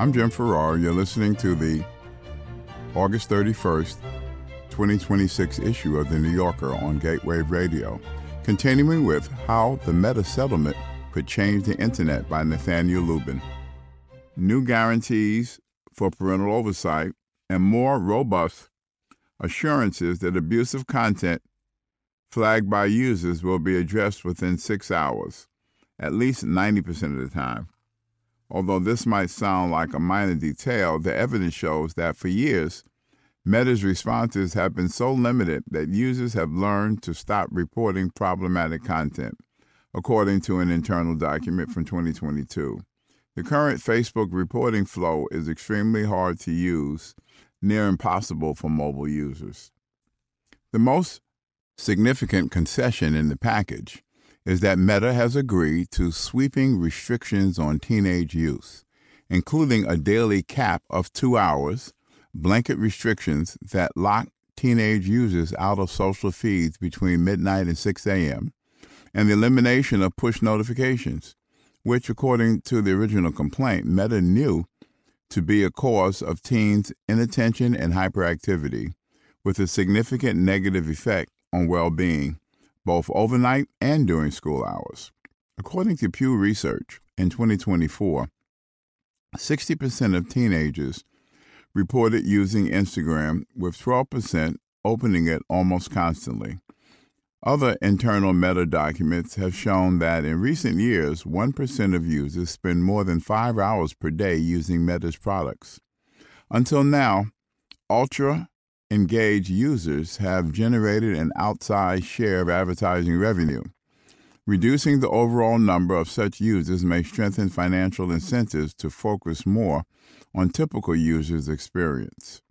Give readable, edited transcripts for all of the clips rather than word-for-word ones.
I'm Jim Farrar. You're listening to the August 31st, 2026 issue of The New Yorker on Gateway Radio, continuing with How the Meta Settlement Could Change the Internet by Nathaniel Lubin. New guarantees for parental oversight and more robust assurances that abusive content flagged by users will be addressed within 6 hours, at least 90% of the time. Although this might sound like a minor detail, the evidence shows that for years, Meta's responses have been so limited that users have learned to stop reporting problematic content, according to an internal document from 2022. The current Facebook reporting flow is extremely hard to use, near impossible for mobile users. The most significant concession in the package is that Meta has agreed to sweeping restrictions on teenage use, including a daily cap of 2 hours, blanket restrictions that lock teenage users out of social feeds between midnight and 6 a.m., and the elimination of push notifications, which, according to the original complaint, Meta knew to be a cause of teens' inattention and hyperactivity, with a significant negative effect on well-being, both overnight and during school hours. According to Pew Research, in 2024, 60% of teenagers reported using Instagram, with 12% opening it almost constantly. Other internal Meta documents have shown that in recent years, 1% of users spend more than 5 hours per day using Meta's products. Until now, ultra-engaged users have generated an outsized share of advertising revenue. Reducing the overall number of such users may strengthen financial incentives to focus more on typical users' experience.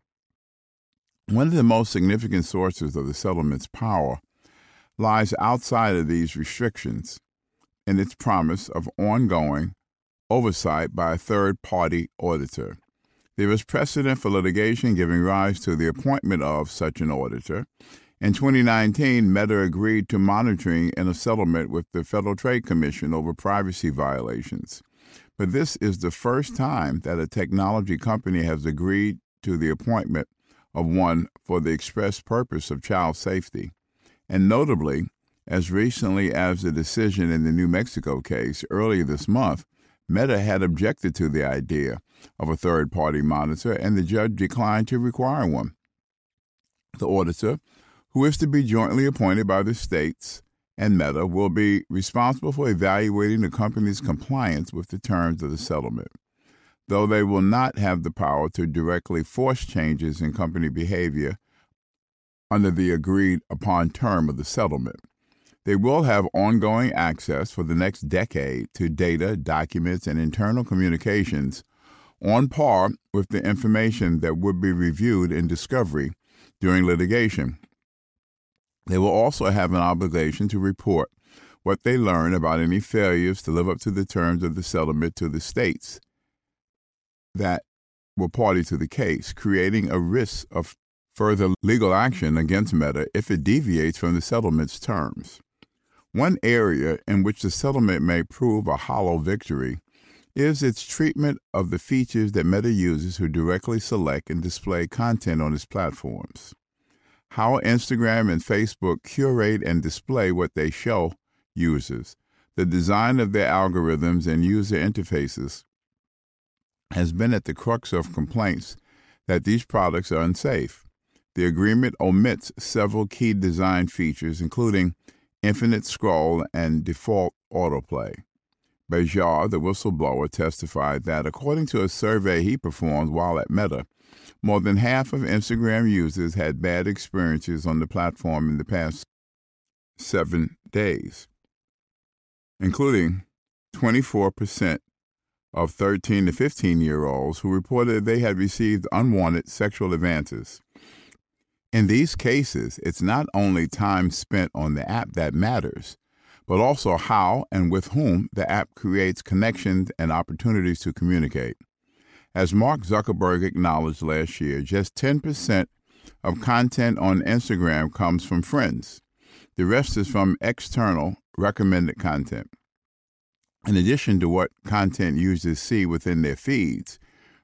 One of the most significant sources of the settlement's power lies outside of these restrictions in its promise of ongoing oversight by a third-party auditor. There is precedent for litigation giving rise to the appointment of such an auditor. In 2019, Meta agreed to monitoring in a settlement with the Federal Trade Commission over privacy violations. But this is the first time that a technology company has agreed to the appointment of one for the express purpose of child safety. And notably, as recently as the decision in the New Mexico case earlier this month, Meta had objected to the idea of a third-party monitor, and the judge declined to require one. The auditor, who is to be jointly appointed by the states and Meta, will be responsible for evaluating the company's compliance with the terms of the settlement, though they will not have the power to directly force changes in company behavior under the agreed-upon term of the settlement. They will have ongoing access for the next decade to data, documents, and internal communications on par with the information that would be reviewed in discovery during litigation. They will also have an obligation to report what they learn about any failures to live up to the terms of the settlement to the states that were party to the case, creating a risk of further legal action against Meta if it deviates from the settlement's terms. One area in which the settlement may prove a hollow victory is its treatment of the features that Meta uses who directly select and display content on its platforms. How Instagram and Facebook curate and display what they show users, the design of their algorithms and user interfaces, has been at the crux of complaints that these products are unsafe. The agreement omits several key design features, including infinite scroll and default autoplay. Bejar, the whistleblower, testified that, according to a survey he performed while at Meta, more than half of Instagram users had bad experiences on the platform in the past 7 days, including 24% of 13 to 15-year-olds who reported they had received unwanted sexual advances. In these cases, it's not only time spent on the app that matters, but also how and with whom the app creates connections and opportunities to communicate. As Mark Zuckerberg acknowledged last year, just 10% of content on Instagram comes from friends. The rest is from external recommended content. In addition to what content users see within their feeds,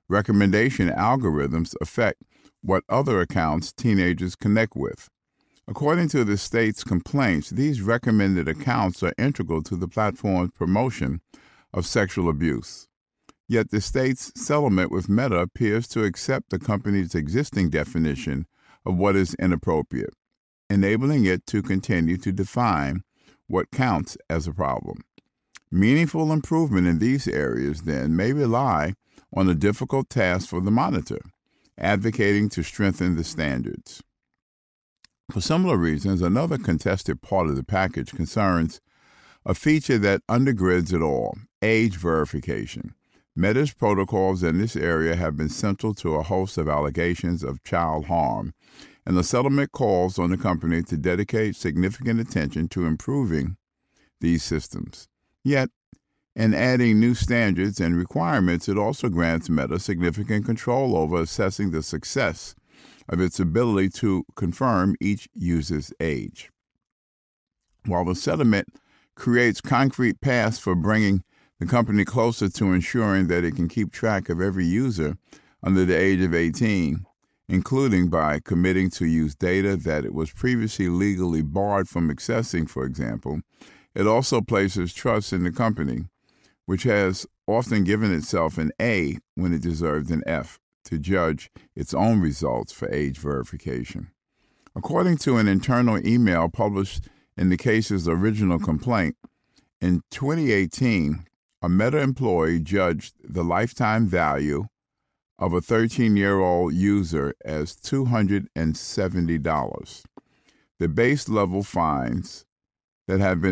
recommendation algorithms affect what other accounts teenagers connect with. According to the state's complaints, these recommended accounts are integral to the platform's promotion of sexual abuse. Yet the state's settlement with Meta appears to accept the company's existing definition of what is inappropriate, enabling it to continue to define what counts as a problem. Meaningful improvement in these areas, then, may rely on a difficult task for the monitor, advocating to strengthen the standards. For similar reasons, another contested part of the package concerns a feature that undergirds it all: age verification. Meta's protocols in this area have been central to a host of allegations of child harm, and the settlement calls on the company to dedicate significant attention to improving these systems. Yet, in adding new standards and requirements, it also grants Meta significant control over assessing the success of its ability to confirm each user's age. While the settlement creates concrete paths for bringing the company closer to ensuring that it can keep track of every user under the age of 18, including by committing to use data that it was previously legally barred from accessing, for example, it also places trust in the company, which has often given itself an A when it deserved an F, to judge its own results for age verification. According to an internal email published in the case's original complaint, in 2018, a Meta employee judged the lifetime value of a 13-year-old user as $270. The base level fines that have been